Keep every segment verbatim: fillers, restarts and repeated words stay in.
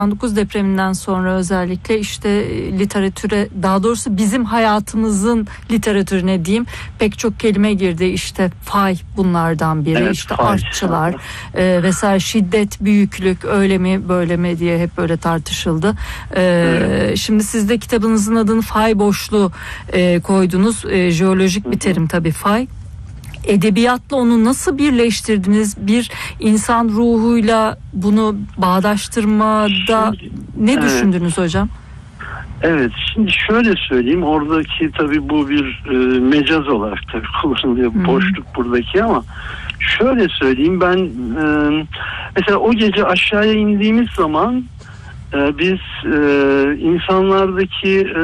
dokuz depreminden sonra özellikle işte literatüre, daha doğrusu bizim hayatımızın literatürüne diyeyim, pek çok kelime girdi. İşte fay bunlardan biri, evet, işte fay. Artçılar e, vesaire, şiddet, büyüklük, öyle mi böyle mi diye hep böyle tartışıldı. E, evet. Şimdi siz de kitabınızın adını fay boşluğu e, koydunuz. E, jeolojik bir terim tabii fay. Edebiyatla onu nasıl birleştirdiniz? Bir insan ruhuyla bunu bağdaştırmada şimdi, ne evet. düşündünüz hocam? Evet, şimdi şöyle söyleyeyim, oradaki tabii bu bir e, mecaz olarak tabii kullanılıyor, hmm. boşluk buradaki, ama şöyle söyleyeyim, ben e, mesela o gece aşağıya indiğimiz zaman e, biz e, insanlardaki e,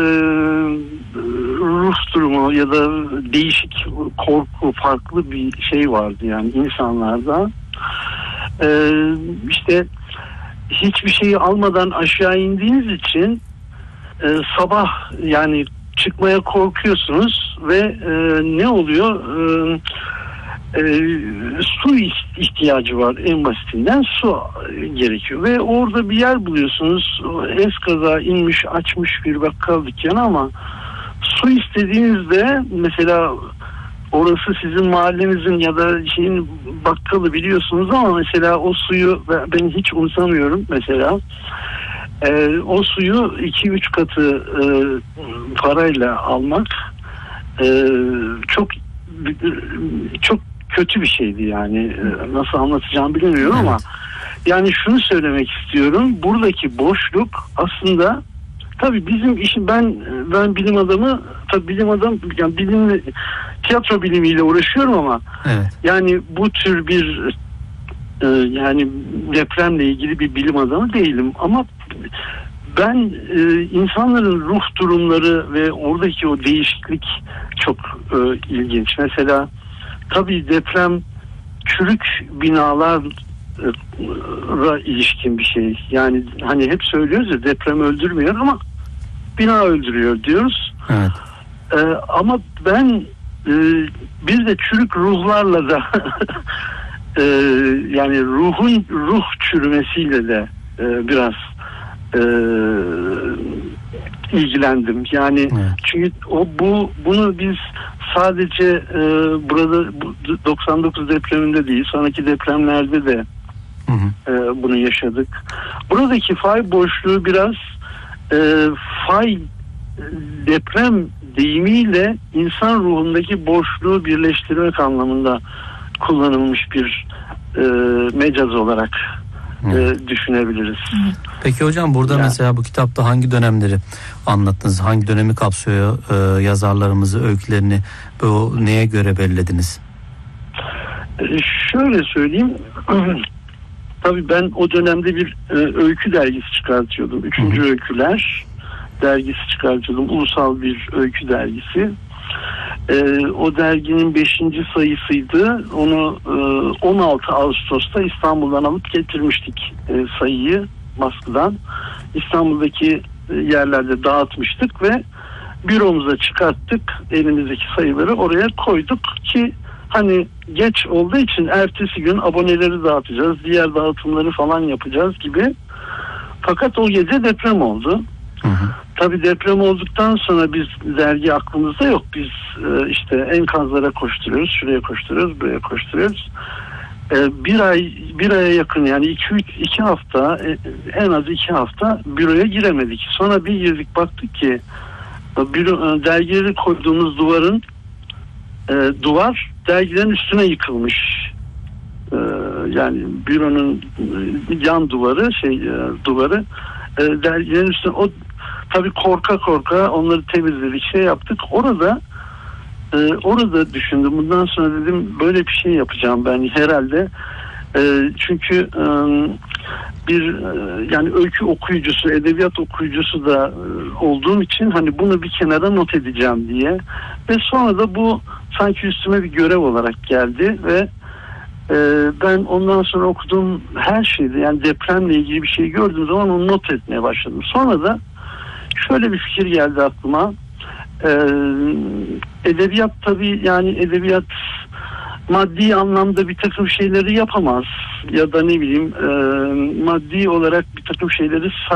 ruh durumu ya da değişik korku, farklı bir şey vardı yani insanlarda. E, işte hiçbir şeyi almadan aşağı indiğiniz için e, sabah yani çıkmaya korkuyorsunuz ve e, ne oluyor? E, e, su ihtiyacı var, en basitinden su gerekiyor ve orada bir yer buluyorsunuz. Eskaza inmiş, açmış bir bakkal dükkanı, ama su istediğinizde mesela orası sizin mahallenizin ya da şeyin bakkalı biliyorsunuz, ama mesela o suyu ben hiç unutamıyorum mesela. Ee, o suyu iki üç katı e, parayla almak e, çok çok kötü bir şeydi yani. E, nasıl anlatacağım bilmiyorum, evet. Ama yani şunu söylemek istiyorum, buradaki boşluk aslında tabii bizim işim, ben ben bilim adamı, tabii bilim adam yani bilim, tiyatro bilimiyle uğraşıyorum, ama evet. Yani bu tür bir e, yani depremle ilgili bir bilim adamı değilim, ama ben e, insanların ruh durumları ve oradaki o değişiklik çok e, ilginç. Mesela tabii deprem çürük binalar ilişkin bir şey. Yani hani hep söylüyoruz ya, deprem öldürmüyor ama bina öldürüyor diyoruz. Evet. Ee, ama ben e, bir de çürük ruhlarla da e, yani ruhun ruh çürümesiyle de e, biraz e, ilgilendim. Yani evet. Çünkü o bu bunu biz sadece e, burada bu, doksan dokuz depreminde değil, sonraki depremlerde de Hı hı. E, bunu yaşadık. Buradaki fay boşluğu biraz e, fay deprem deyimiyle insan ruhundaki boşluğu birleştirmek anlamında kullanılmış bir e, mecaz olarak e, düşünebiliriz. Peki hocam, burada yani, mesela bu kitapta hangi dönemleri anlattınız? Hangi dönemi kapsıyor e, yazarlarımızı, öykülerini? Bu neye göre belirlediniz? E, şöyle söyleyeyim. Tabii ben o dönemde bir e, öykü dergisi çıkartıyordum. Üçüncü Hı. Öyküler dergisi çıkartıyordum. Ulusal bir öykü dergisi. E, o derginin beşinci sayısıydı. Onu e, on altı Ağustos'ta İstanbul'dan alıp getirmiştik e, sayıyı baskıdan. İstanbul'daki e, yerlerde dağıtmıştık ve büromuza çıkarttık. Elimizdeki sayıları oraya koyduk ki hani geç olduğu için ertesi gün aboneleri dağıtacağız, diğer dağıtımları falan yapacağız gibi. Fakat o gece deprem oldu. Hı hı. Tabii deprem olduktan sonra biz, dergi aklımızda yok. Biz e, işte enkazlara koşturuyoruz, şuraya koşturuyoruz, buraya koşturuyoruz. E, bir ay, bir aya yakın yani iki üç iki hafta, e, en az iki hafta büroya giremedik. Sonra bir girdik, baktık ki büro, dergileri koyduğumuz duvarın e, duvar dergilerin üstüne yıkılmış. Ee, yani büronun yan duvarı şey e, duvarı e, dergilerin üstüne, o tabii korka korka onları temizledik, şey yaptık. Orada e, orada düşündüm, bundan sonra dedim böyle bir şey yapacağım ben herhalde. E, çünkü e, bir e, yani öykü okuyucusu, edebiyat okuyucusu da e, olduğum için hani bunu bir kenara not edeceğim diye, ve sonra da bu sanki üstüme bir görev olarak geldi ve e, ben ondan sonra okuduğum her şeyde, yani depremle ilgili bir şey gördüğüm zaman onu not etmeye başladım. Sonra da şöyle bir fikir geldi aklıma. E, edebiyat tabii, yani edebiyat maddi anlamda bir takım şeyleri yapamaz ya da ne bileyim e, maddi olarak bir takım şeyleri